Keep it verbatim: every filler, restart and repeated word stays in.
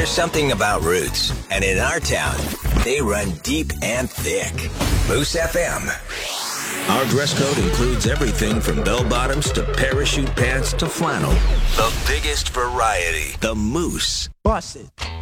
There's something about roots, and in our town, they run deep and thick. Moose F M. Our dress code includes everything from bell-bottoms to parachute pants to flannel. The biggest variety. The Moose. Bust it.